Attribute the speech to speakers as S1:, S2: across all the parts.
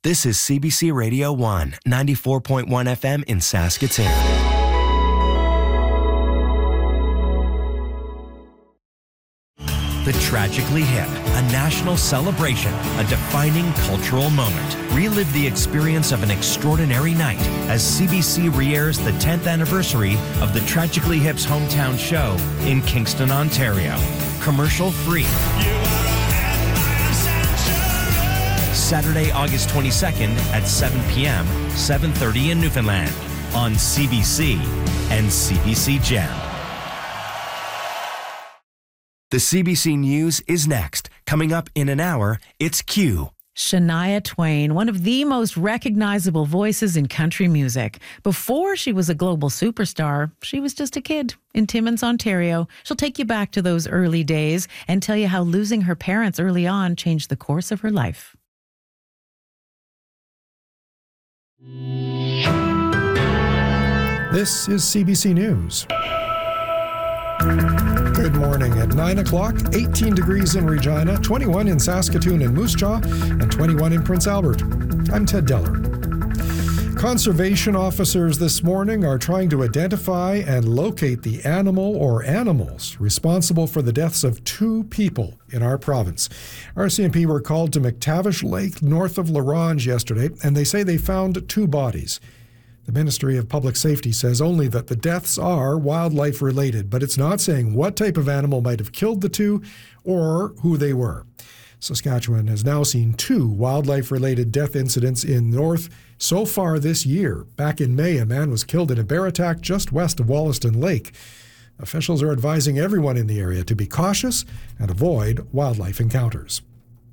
S1: This is CBC Radio 1, 94.1 FM in Saskatoon. The Tragically Hip, a national celebration, a defining cultural moment. Relive the experience of an extraordinary night as CBC re-airs the 10th anniversary of the Tragically Hip's hometown show in Kingston, Ontario. Commercial free. Saturday, August 22nd at 7 p.m., 7:30 in Newfoundland on CBC and CBC Gem. The CBC News is next. Coming up in an hour, it's Q.
S2: Shania Twain, one of the most recognizable voices in country music. Before she was a global superstar, she was just a kid in Timmins, Ontario. She'll take you back to those early days and tell you how losing her parents early on changed the course of her life.
S3: This is CBC News. Good morning. At 9 o'clock, 18 degrees in Regina, 21 in Saskatoon and Moose Jaw, and 21 in Prince Albert. I'm Ted Deller. Conservation officers this morning are trying to identify and locate the animal or animals responsible for the deaths of 2 people in our province. RCMP were called to McTavish Lake north of La Ronge yesterday, and they say they found 2 bodies. The Ministry of Public Safety says only that the deaths are wildlife-related, but it's not saying what type of animal might have killed the 2 or who they were. Saskatchewan has now seen 2 wildlife-related death incidents in north so far this year. Back in May, a man was killed in a bear attack just west of Wollaston Lake. Officials are advising everyone in the area to be cautious and avoid wildlife encounters.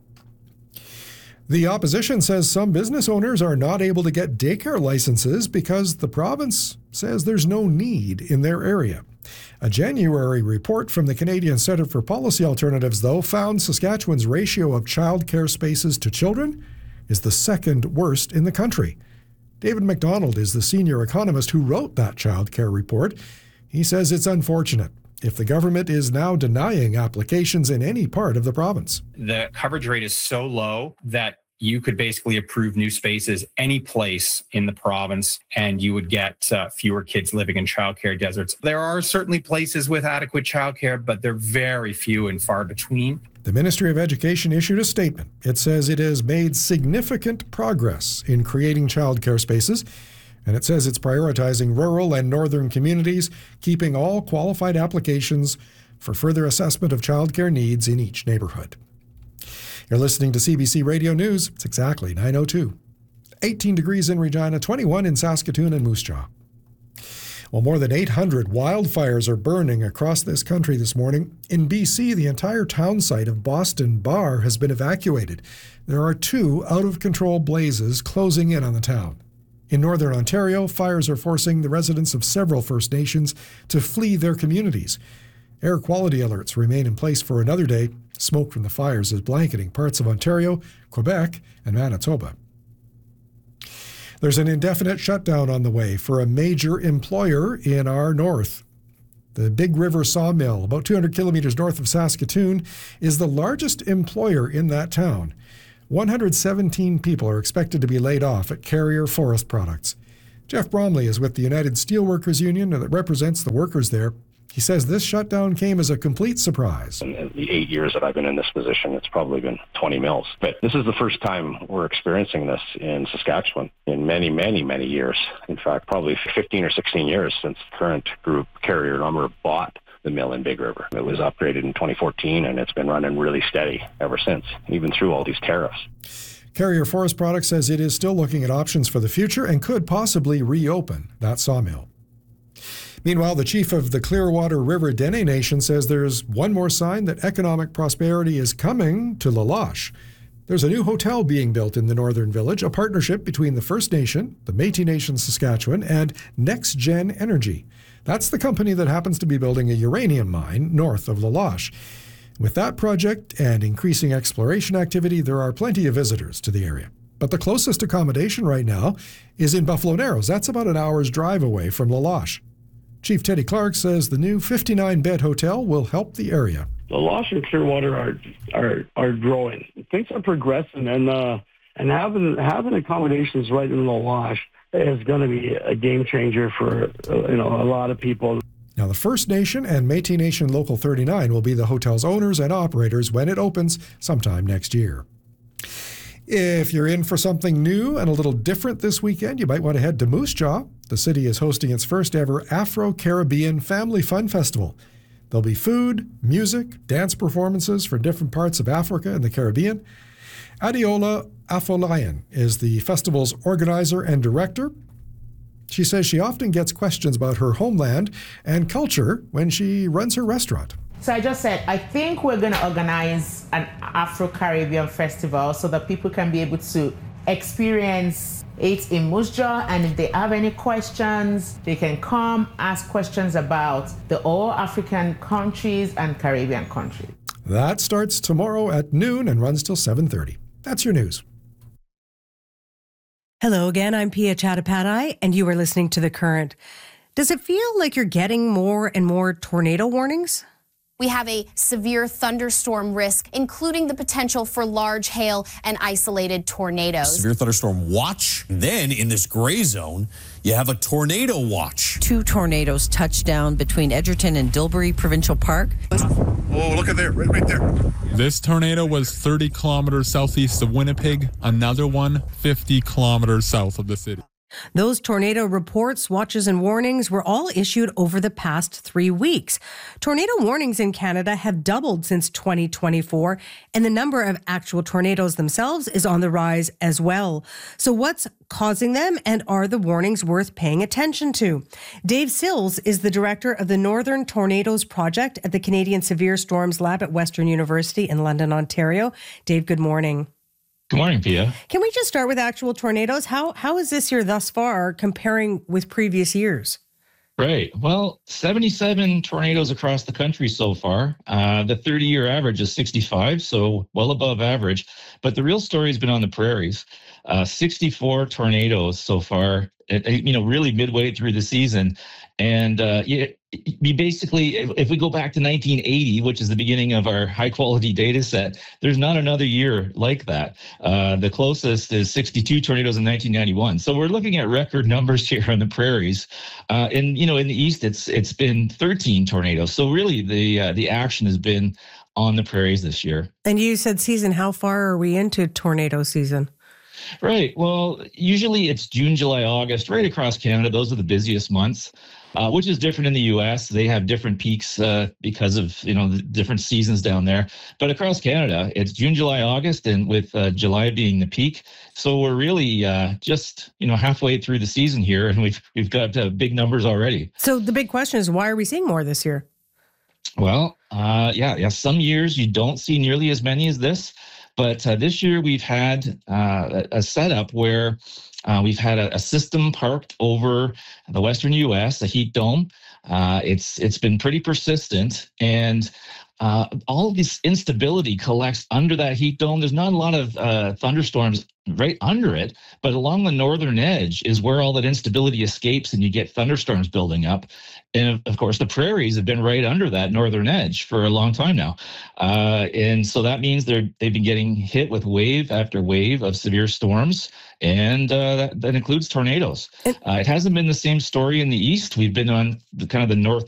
S3: The opposition says some business owners are not able to get daycare licenses because the province says there's no need in their area. A January report from the Canadian Centre for Policy Alternatives, though, found Saskatchewan's ratio of childcare spaces to children is the second worst in the country. David McDonald is the senior economist who wrote that childcare report. He says it's unfortunate if the government is now denying applications in any part of the province.
S4: The coverage rate is so low that you could basically approve new spaces any place in the province and you would get fewer kids living in childcare deserts. There are certainly places with adequate childcare, but they're very few and far between.
S3: The Ministry of Education issued a statement. It says it has made significant progress in creating childcare spaces, and it says it's prioritizing rural and northern communities, keeping all qualified applications for further assessment of childcare needs in each neighborhood. You're listening to CBC Radio News. It's exactly 9:02. 18 degrees in Regina, 21 in Saskatoon and Moose Jaw. Well, more than 800 wildfires are burning across this country this morning. In BC, the entire town site of Boston Bar has been evacuated. There are 2 out-of-control blazes closing in on the town. In northern Ontario, fires are forcing the residents of several First Nations to flee their communities. Air quality alerts remain in place for another day. Smoke from the fires is blanketing parts of Ontario, Quebec, and Manitoba. There's an indefinite shutdown on the way for a major employer in our north. The Big River Sawmill, about 200 kilometers north of Saskatoon, is the largest employer in that town. 117 people are expected to be laid off at Carrier Forest Products. Jeff Bromley is with the United Steelworkers Union that represents the workers there. He says this shutdown came as a complete surprise.
S5: In the 8 years that I've been in this position, it's probably been 20 mills. But this is the first time we're experiencing this in Saskatchewan in many, many, many years. In fact, probably 15 or 16 years since the current group, Carrier Lumber, bought the mill in Big River. It was upgraded in 2014, and it's been running really steady ever since, even through all these tariffs.
S3: Carrier Forest Products says it is still looking at options for the future and could possibly reopen that sawmill. Meanwhile, the chief of the Clearwater River Dene Nation says there's one more sign that economic prosperity is coming to La Loche. There's a new hotel being built in the northern village, a partnership between the First Nation, the Métis Nation Saskatchewan, and NextGen Energy. That's the company that happens to be building a uranium mine north of La Loche. With that project and increasing exploration activity, there are plenty of visitors to the area. But the closest accommodation right now is in Buffalo Narrows. That's about an hour's drive away from La Loche. Chief Teddy Clark says the new 59-bed hotel will help the area.
S6: La Loche and Clearwater are growing. Things are progressing, and And having accommodations right in the Wash is going to be a game changer for a lot of people.
S3: Now, the First Nation and Métis Nation Local 39 will be the hotel's owners and operators when it opens sometime next year. If you're in for something new and a little different this weekend, you might want to head to Moose Jaw. The city is hosting its first ever Afro-Caribbean Family Fun Festival. There'll be food, music, dance performances from different parts of Africa and the Caribbean. Adiola Afolayan is the festival's organizer and director. She says she often gets questions about her homeland and culture when she runs her restaurant.
S7: So I just said, I think we're going to organize an Afro-Caribbean festival so that people can be able to experience it in Moose Jaw, and if they have any questions, they can come ask questions about the all African countries and Caribbean countries.
S3: That starts tomorrow at noon and runs till 7:30. That's your news.
S8: Hello again, I'm Pia Chattopadhyay, and you are listening to The Current. Does it feel like you're getting more and more tornado warnings?
S9: We have a severe thunderstorm risk, including the potential for large hail and isolated tornadoes.
S10: Severe thunderstorm watch. Then in this gray zone, you have a tornado watch.
S11: 2 tornadoes touched down between Edgerton and Dilbury Provincial Park.
S12: Oh, look at there, right there. This tornado was 30 kilometers southeast of Winnipeg. Another one 50 kilometers south of the city.
S8: Those tornado reports, watches, and warnings were all issued over the past 3 weeks. Tornado warnings in Canada have doubled since 2024, and the number of actual tornadoes themselves is on the rise as well. So what's causing them, and are the warnings worth paying attention to? Dave Sills is the director of the Northern Tornadoes Project at the Canadian Severe Storms Lab at Western University in London, Ontario. Dave, good morning.
S13: Good morning, Pia.
S8: Can we just start with actual tornadoes? How is this year thus far comparing with previous years?
S13: Right. Well, 77 tornadoes across the country so far. The 30-year average is 65, so well above average. But the real story has been on the prairies. 64 tornadoes so far, really midway through the season. And we basically, if we go back to 1980, which is the beginning of our high quality data set, there's not another year like that. The closest is 62 tornadoes in 1991. So we're looking at record numbers here on the prairies. In the east, it's been 13 tornadoes. So really the action has been on the prairies this year.
S8: And you said season, how far are we into tornado season?
S13: Right. Well, usually it's June, July, August, right across Canada. Those are the busiest months. Which is different in the U.S. They have different peaks because of the different seasons down there. But across Canada, it's June, July, August, and with July being the peak. So we're really just halfway through the season here, and we've got big numbers already.
S8: So the big question is, why are we seeing more this year?
S13: Well, some years you don't see nearly as many as this, but this year we've had a setup where we've had a system parked over the western U.S., a heat dome. It's been pretty persistent, and all of this instability collects under that heat dome. There's not a lot of thunderstorms right under it, but along the northern edge is where all that instability escapes, and you get thunderstorms building up. And of course, the prairies have been right under that northern edge for a long time now. And so that means they've been getting hit with wave after wave of severe storms, and that includes tornadoes. It hasn't been the same story in the east. We've been on the north